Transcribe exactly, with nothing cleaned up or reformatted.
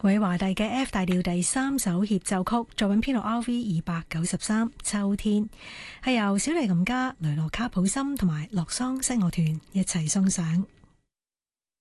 韋華第嘅 F 大調第三首協奏曲，作品編號 R V 二百九十三秋天，係由小提琴家雷諾卡普森同埋洛桑西樂團一齊送上。